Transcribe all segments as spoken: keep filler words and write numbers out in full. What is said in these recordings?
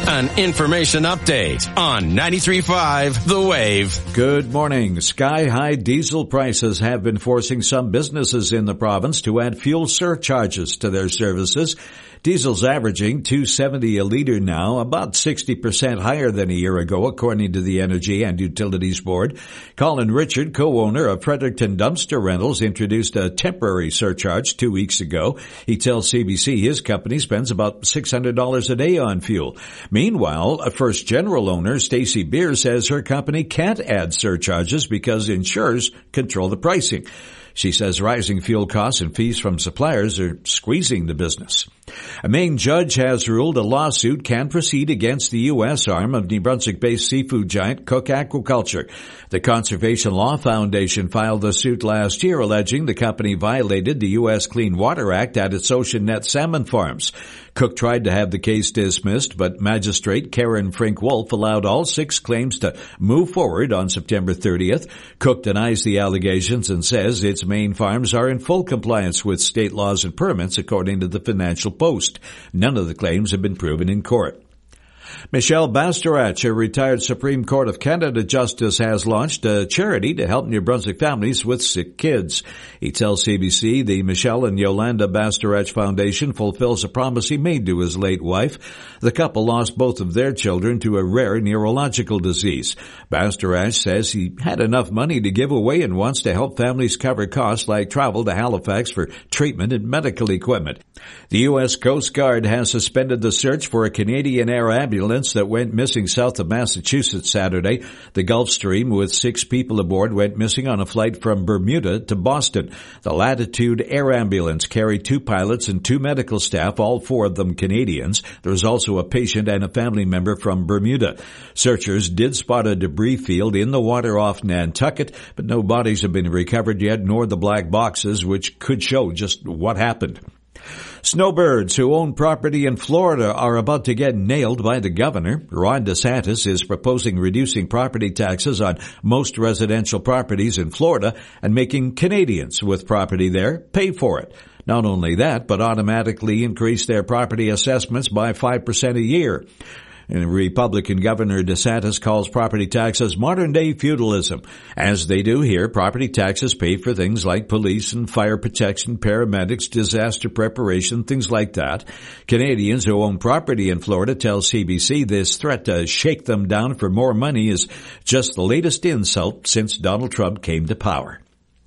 An information update on ninety-three point five The Wave. Good morning. Sky-high diesel prices have been forcing some businesses in the province to add fuel surcharges to their services. Diesel's averaging two dollars and seventy cents a liter now, about sixty percent higher than a year ago, according to the Energy and Utilities Board. Colin Richard, co-owner of Fredericton Dumpster Rentals, introduced a temporary surcharge two weeks ago. He tells C B C his company spends about six hundred dollars a day on fuel. Meanwhile, a First General owner, Stacey Beer, says her company can't add surcharges because insurers control the pricing. She says rising fuel costs and fees from suppliers are squeezing the business. A Maine judge has ruled a lawsuit can proceed against the U S arm of New Brunswick-based seafood giant Cook Aquaculture. The Conservation Law Foundation filed the suit last year alleging the company violated the U S Clean Water Act at its Ocean Net salmon farms. Cook tried to have the case dismissed, but Magistrate Karen Frink-Wolf allowed all six claims to move forward on September thirtieth. Cook denies the allegations and says its Maine farms are in full compliance with state laws and permits, according to the Financial Post. None of the claims have been proven in court. Michelle Bastarach, a retired Supreme Court of Canada justice, has launched a charity to help New Brunswick families with sick kids. He tells C B C the Michelle and Yolanda Bastarach Foundation fulfills a promise he made to his late wife. The couple lost both of their children to a rare neurological disease. Bastarach says he had enough money to give away and wants to help families cover costs like travel to Halifax for treatment and medical equipment. The U S Coast Guard has suspended the search for a Canadian Air ambulance that went missing south of Massachusetts Saturday. The Gulfstream with six people aboard went missing on a flight from Bermuda to Boston. The Latitude Air Ambulance carried two pilots and two medical staff, all four of them Canadians. There was also a patient and a family member from Bermuda. Searchers did spot a debris field in the water off Nantucket, but no bodies have been recovered yet, nor the black boxes, which could show just what happened. Snowbirds who own property in Florida are about to get nailed by the governor. Ron DeSantis is proposing reducing property taxes on most residential properties in Florida and making Canadians with property there pay for it. Not only that, but automatically increase their property assessments by five percent a year. And Republican Governor DeSantis calls property taxes modern-day feudalism. As they do here, property taxes pay for things like police and fire protection, paramedics, disaster preparation, things like that. Canadians who own property in Florida tell C B C this threat to shake them down for more money is just the latest insult since Donald Trump came to power.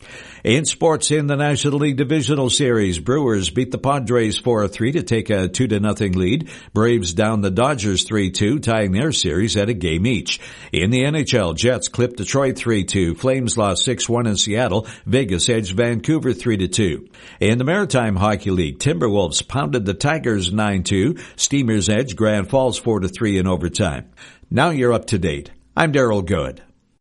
In sports, in the National League Divisional Series, Brewers beat the Padres four three to take a two to nothing lead. Braves down the Dodgers three two, tying their series at a game each. In the N H L, Jets clipped Detroit three two. Flames lost six one in Seattle. Vegas edged Vancouver three to two. In the Maritime Hockey League, Timberwolves pounded the Tigers nine two. Steamers edged Grand Falls four to three in overtime. Now you're up to date. I'm Daryl Good.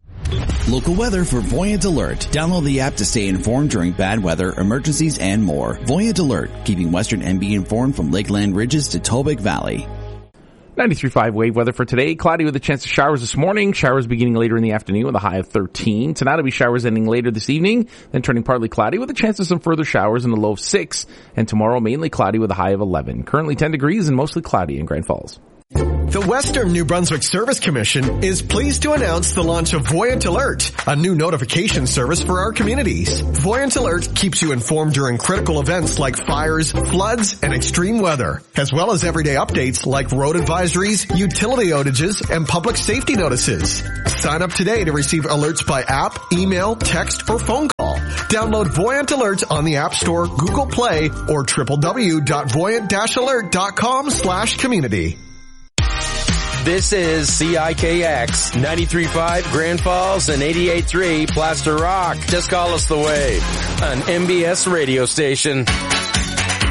Local weather for Voyant Alert. Download the app to stay informed during bad weather, emergencies, and more. Voyant Alert, keeping Western N B informed from Lakeland Ridges to Tobic Valley. ninety-three point five wave weather for today. Cloudy with a chance of showers this morning. Showers beginning later in the afternoon with a high of thirteen. Tonight will be showers ending later this evening, then turning partly cloudy with a chance of some further showers and a low of six. And tomorrow mainly cloudy with a high of eleven. Currently ten degrees and mostly cloudy in Grand Falls. The Western New Brunswick Service Commission is pleased to announce the launch of Voyant Alert, a new notification service for our communities. Voyant Alert keeps you informed during critical events like fires, floods, and extreme weather, as well as everyday updates like road advisories, utility outages, and public safety notices. Sign up today to receive alerts by app, email, text, or phone call. Download Voyant Alert on the App Store, Google Play, or w w w dot voyant dash alert dot com slash community. This is C I K X, ninety-three point five Grand Falls and eighty-eight point three Plaster Rock. Just call us The Wave, an M B S radio station.